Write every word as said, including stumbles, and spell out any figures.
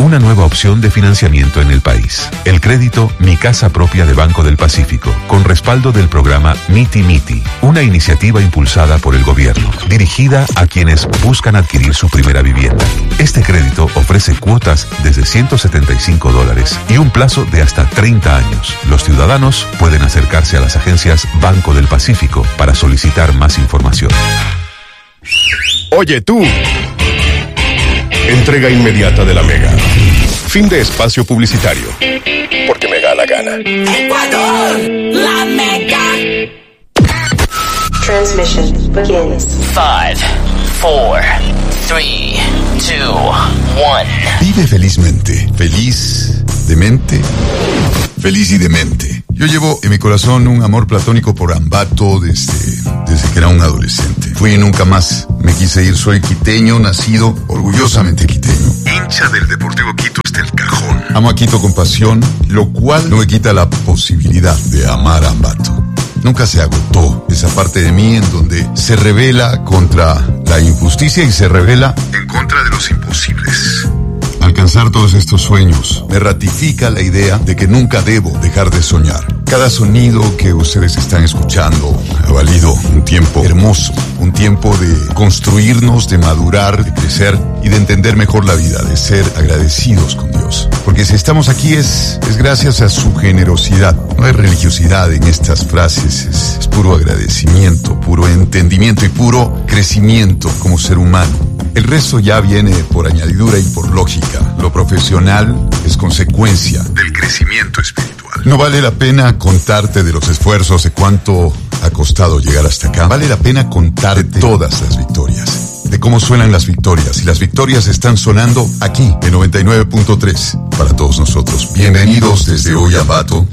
una nueva opción de financiamiento en el país. El crédito Mi Casa Propia de Banco del Pacífico, con respaldo del programa Miti Miti, una iniciativa impulsada por el gobierno, dirigida a quienes buscan adquirir su primera vivienda. Este crédito ofrece cuotas desde ciento setenta y cinco dólares y un plazo de hasta treinta años. Los ciudadanos pueden acercarse a las agencias Banco del Pacífico para solicitar más información. Oye tú, entrega inmediata de la Mega. Fin de espacio publicitario, porque me da la gana. Ecuador, la Mega. Transmission begins. Five, four, three, two, one. Vive felizmente. Feliz, demente, feliz y demente. Yo llevo en mi corazón un amor platónico por Ambato desde, desde que era un adolescente. Fui y nunca más me quise ir. Soy quiteño, nacido orgullosamente quiteño. Hincha del Deportivo Quito hasta el cajón. Amo a Quito con pasión, lo cual no me quita la posibilidad de amar a Ambato. Nunca se agotó esa parte de mí en donde se revela contra la injusticia y se revela en contra de los imposibles. Alcanzar todos estos sueños me ratifica la idea de que nunca debo dejar de soñar. Cada sonido que ustedes están escuchando ha valido un tiempo hermoso, un tiempo de construirnos, de madurar, de crecer y de entender mejor la vida, de ser agradecidos con Dios. Porque si estamos aquí es, es gracias a su generosidad. No hay religiosidad en estas frases, es, es puro agradecimiento, puro entendimiento y puro crecimiento como ser humano. El resto ya viene por añadidura y por lógica. Lo profesional es consecuencia del crecimiento espiritual. No vale la pena contarte de los esfuerzos, de cuánto ha costado llegar hasta acá. Vale la pena contarte todas las victorias, de cómo suenan las victorias. Y las victorias están sonando aquí, en noventa y nueve punto tres, para todos nosotros. Bienvenidos desde hoy a Ambato,